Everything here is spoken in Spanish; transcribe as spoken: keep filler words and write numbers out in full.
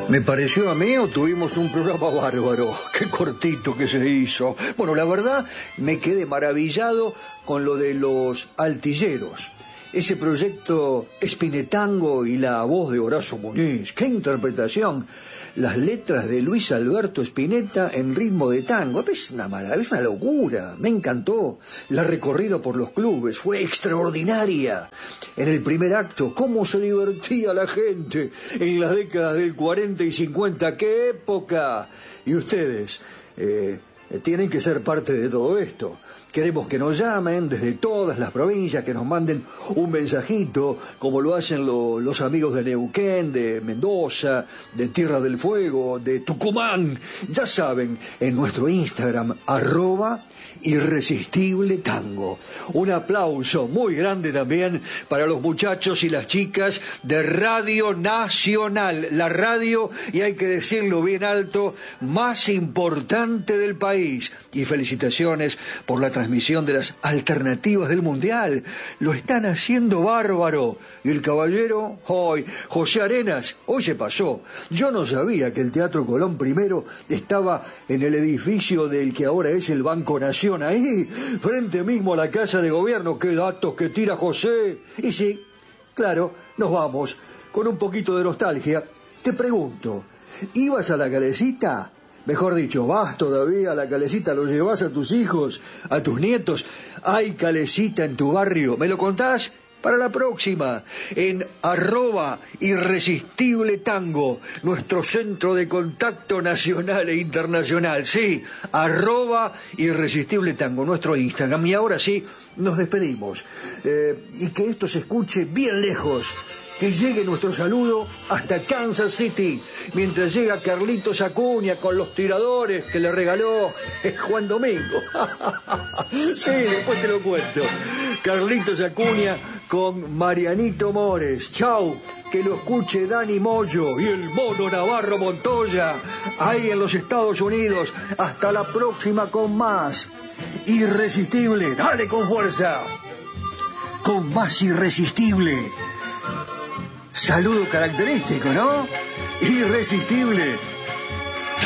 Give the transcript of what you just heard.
¿Me pareció a mí o tuvimos un programa bárbaro? Qué cortito que se hizo. Bueno, la verdad, me quedé maravillado con lo de los Altilleros. Ese proyecto Spinetango y la voz de Horacio Muniz. ¡Qué interpretación! Las letras de Luis Alberto Spinetta en ritmo de tango. Es una maravilla, es una locura. Me encantó. La recorrida por los clubes fue extraordinaria. En el primer acto, cómo se divertía la gente en las décadas del cuarenta y cincuenta. ¡Qué época! Y ustedes eh, tienen que ser parte de todo esto. Queremos que nos llamen desde todas las provincias, que nos manden un mensajito, como lo hacen lo, los amigos de Neuquén, de Mendoza, de Tierra del Fuego, de Tucumán. Ya saben, en nuestro Instagram, arroba Irresistible Tango. Un aplauso muy grande también para los muchachos y las chicas de Radio Nacional, la radio, y hay que decirlo bien alto, más importante del país. Y felicitaciones por la transmisión de las alternativas del Mundial. Lo están haciendo bárbaro. Y el caballero, hoy, José Arenas, hoy se pasó. Yo no sabía que el Teatro Colón primero estaba en el edificio del que ahora es el Banco Nación, ahí, frente mismo a la Casa de Gobierno. ¡Qué datos que tira José! Y sí, claro, nos vamos con un poquito de nostalgia. Te pregunto, ¿ibas a la Calecita? Mejor dicho, ¿vas todavía a la Calecita? ¿Lo llevas a tus hijos, a tus nietos? ¿Hay Calecita en tu barrio? ¿Me lo contás? Para la próxima, en arroba Irresistible Tango, nuestro centro de contacto nacional e internacional. Sí, arroba Irresistible Tango, nuestro Instagram. Y ahora sí, nos despedimos. Eh, y que esto se escuche bien lejos. Que llegue nuestro saludo hasta Kansas City, mientras llega Carlitos Acuña con los tiradores que le regaló Juan Domingo. Sí, después te lo cuento. Carlitos Acuña con Marianito Mores. Chau, que lo escuche Dani Moyo y el mono Navarro Montoya, ahí en los Estados Unidos. Hasta la próxima con más Irresistible. Dale con fuerza. Con más Irresistible. Saludo característico, ¿no? Irresistible.